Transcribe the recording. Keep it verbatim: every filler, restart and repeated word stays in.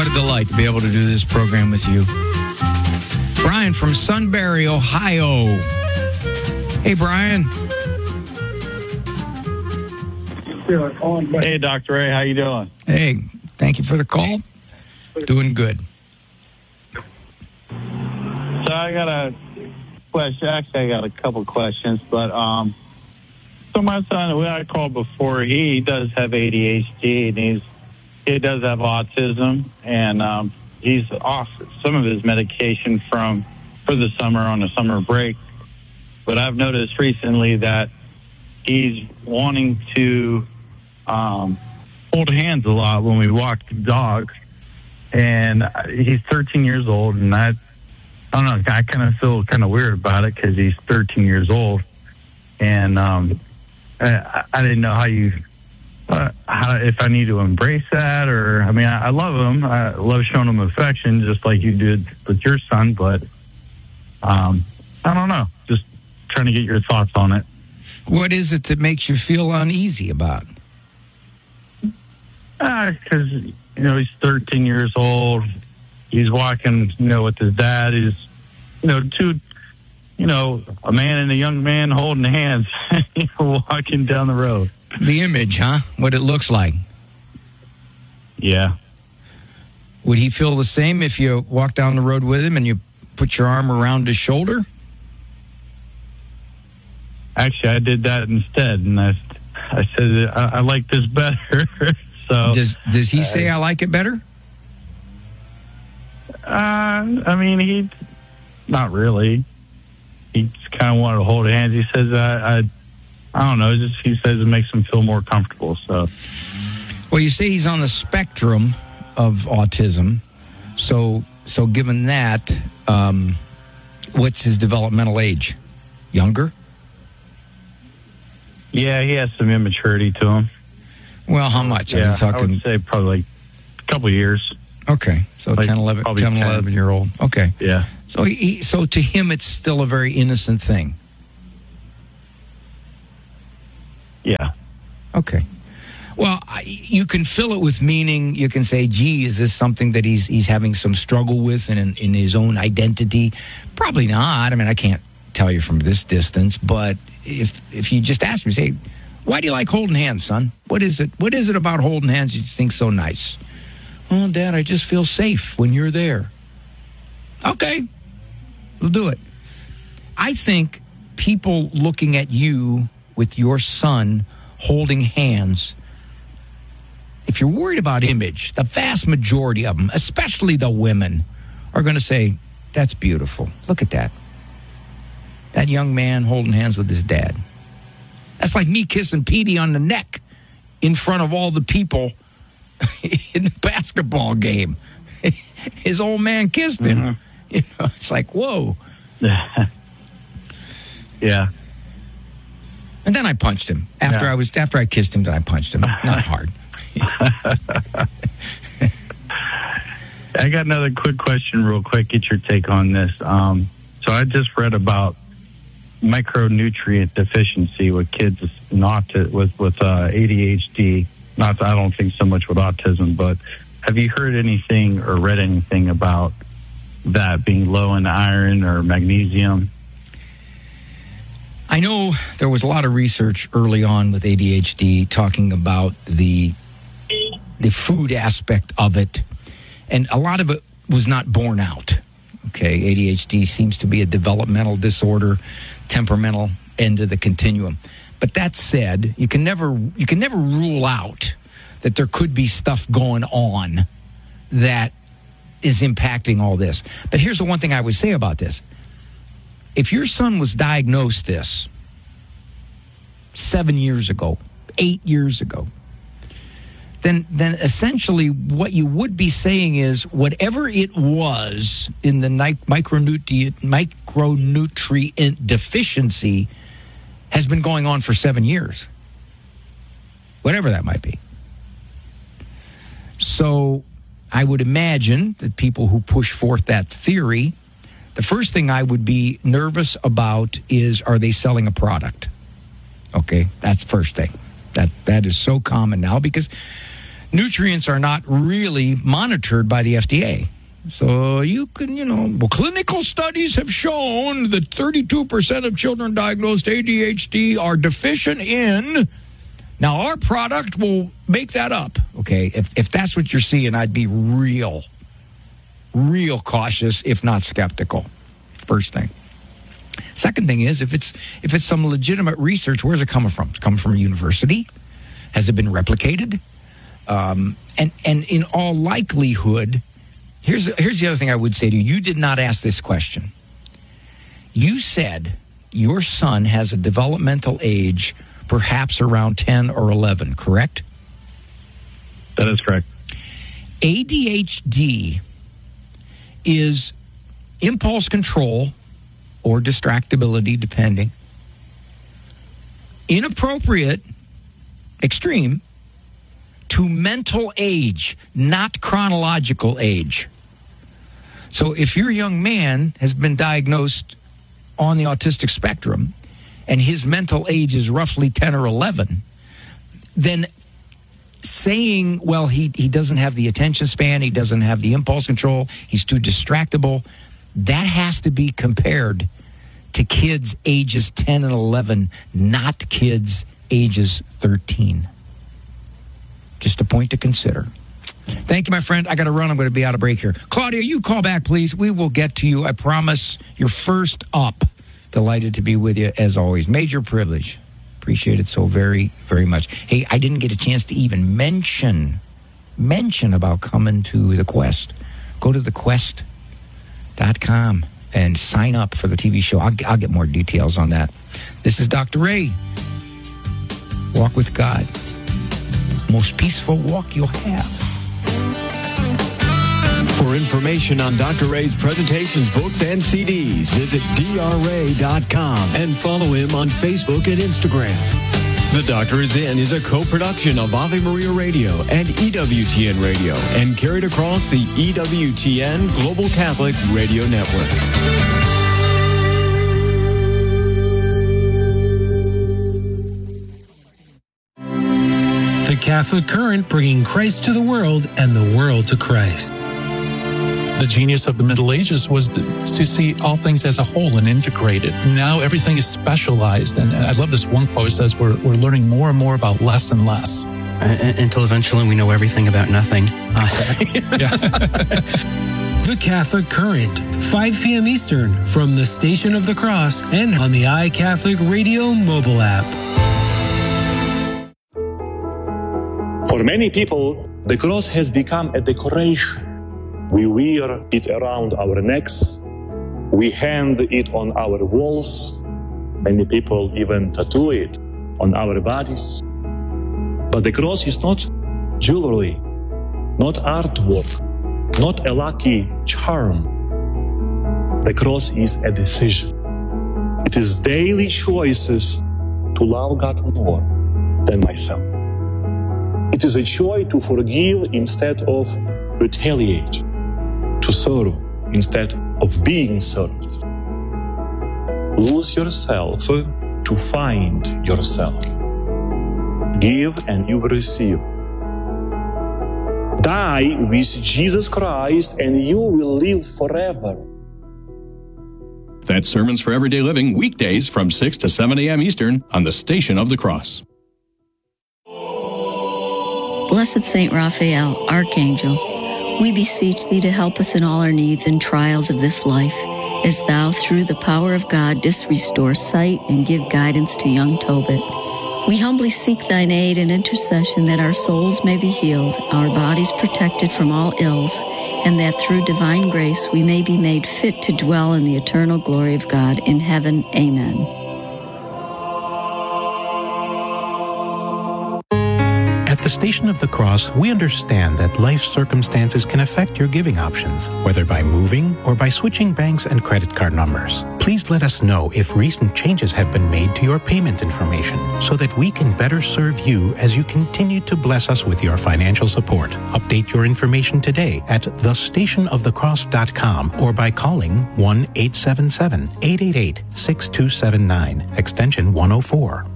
What a delight to be able to do this program with you. Brian from Sunbury, Ohio. Hey, Brian. Hey, Doctor Ray, how you doing? Hey, thank you for the call. Doing good. So I got a question. Actually, I got a couple questions, but um, so my son, when I called before, he does have A D H D, and he's he does have autism, and um, he's off some of his medication from for the summer on a summer break. But I've noticed recently that he's wanting to um, hold hands a lot when we walk the dog, and he's thirteen years old, and I, I don't know, I kind of feel kind of weird about it because he's thirteen years old, and um, I, I didn't know how you, uh, how if I need to embrace that, or I mean, I, I love him, I love showing him affection just like you did with your son, but um, I don't know, just trying to get your thoughts on it. What is it that makes you feel uneasy about it? Because, uh, you know, he's thirteen years old. He's walking, you know, with his dad. He's, you know, two, you know, a man and a young man holding hands, you know, walking down the road. The image, huh? What it looks like. Yeah. Would he feel the same if you walk down the road with him and you put your arm around his shoulder? Actually, I did that instead, and I, I said I, I like this better. So does does he say I like it better? Uh, I mean, he not really. He just kind of wanted to hold hands. He says, I, I, I don't know. Just he says it makes him feel more comfortable. So, well, you say he's on the spectrum of autism. So, so given that, um, what's his developmental age? Younger? Yeah, he has some immaturity to him. Well, how much? Yeah, Are you talking? I would say probably like a couple of years. Okay, so like ten, eleven, ten, ten. eleven year old. Okay. Yeah. So, he, so to him, it's still a very innocent thing. Yeah. Okay. Well, I, you can fill it with meaning. You can say, gee, is this something that he's he's having some struggle with in, in his own identity? Probably not. I mean, I can't tell you from this distance, but if if you just ask me, say, why do you like holding hands, son? What is it? What is it about holding hands you think so nice? Oh, Dad, I just feel safe when you're there. Okay, we'll do it. I think people looking at you with your son holding hands, if you're worried about image, the vast majority of them, especially the women, are going to say, that's beautiful. Look at that. That young man holding hands with his dad. That's like me kissing Petey on the neck in front of all the people in the basketball game. His old man kissed him. Mm-hmm. You know, it's like, whoa. Yeah. And then I punched him. After yeah. I was after I kissed him, then I punched him. Not hard. I got another quick question real quick. Get your take on this. Um, so I just read about micronutrient deficiency with kids not to, with with uh, A D H D. Not, I don't think so much with autism, but have you heard anything or read anything about that being low in iron or magnesium? I know there was a lot of research early on with A D H D talking about the the food aspect of it, and a lot of it was not borne out. Okay, A D H D seems to be a developmental disorder, temperamental end of the continuum. But that said, you can never you can never rule out that there could be stuff going on that is impacting all this. But here's the one thing I would say about this. If your son was diagnosed this seven years ago, eight years ago, then then essentially what you would be saying is whatever it was in the micronutrient, micronutrient deficiency has been going on for seven years, whatever that might be. So I would imagine that people who push forth that theory, the first thing I would be nervous about is, are they selling a product? Okay, that's the first thing. That that is so common now because nutrients are not really monitored by the F D A. So you can, you know, well, clinical studies have shown that thirty-two percent of children diagnosed A D H D are deficient in. Now, our product will make that up, okay? If, if that's what you're seeing, I'd be real, real cautious, if not skeptical. First thing. Second thing is, if it's if it's some legitimate research, where's it coming from? It's coming from a university? Has it been replicated? Um, and, and in all likelihood... Here's, here's the other thing I would say to you. You did not ask this question. You said your son has a developmental age perhaps around ten or eleven, correct? That is correct. A D H D is impulse control or distractibility, depending. Inappropriate, extreme, to mental age, not chronological age. So if your young man has been diagnosed on the autistic spectrum and his mental age is roughly ten or eleven, then saying, well, he, he doesn't have the attention span, he doesn't have the impulse control, he's too distractible, that has to be compared to kids ages ten and eleven, not kids ages thirteen. Just a point to consider. Thank you, my friend. I got to run. I'm going to be out of break here. Claudia, you call back, please. We will get to you. I promise. You're first up. Delighted to be with you, as always. Major privilege. Appreciate it so very, very much. Hey, I didn't get a chance to even mention, mention about coming to the Quest. Go to the quest dot com and sign up for the T V show. I'll, I'll get more details on that. This is Doctor Ray. Walk with God. Most peaceful walk you'll have. For information on Doctor Ray's presentations, books, and C Ds, visit D R ray dot com and follow him on Facebook and Instagram. The Doctor Is In is a co-production of Ave Maria Radio and E W T N Radio and carried across the E W T N Global Catholic Radio Network. The Catholic Current, bringing Christ to the world and the world to Christ. The genius of the Middle Ages was to see all things as a whole and integrated. Now everything is specialized. And I love this one quote. It says we're, we're learning more and more about less and less. Uh, until eventually we know everything about nothing. Uh, The Catholic Current, five p.m. Eastern, from the Station of the Cross and on the iCatholic Radio mobile app. For many people, the cross has become a decoration. We wear it around our necks. We hang it on our walls. Many people even tattoo it on our bodies. But the cross is not jewelry, not artwork, not a lucky charm. The cross is a decision. It is daily choices to love God more than myself. It is a choice to forgive instead of retaliate, to serve instead of being served. Lose yourself to find yourself. Give and you will receive. Die with Jesus Christ and you will live forever. That's Sermons for Everyday Living, weekdays from six to seven a.m. Eastern on the Station of the Cross. Blessed Saint Raphael, Archangel, we beseech thee to help us in all our needs and trials of this life, as thou, through the power of God, didst restore sight and give guidance to young Tobit. We humbly seek thine aid and intercession that our souls may be healed, our bodies protected from all ills, and that through divine grace we may be made fit to dwell in the eternal glory of God in heaven. Amen. At the Station of the Cross, we understand that life circumstances can affect your giving options, whether by moving or by switching banks and credit card numbers. Please let us know if recent changes have been made to your payment information so that we can better serve you as you continue to bless us with your financial support. Update your information today at the station of the cross dot com or by calling one eight seven seven, eight eight eight, six two seven nine, extension one oh four.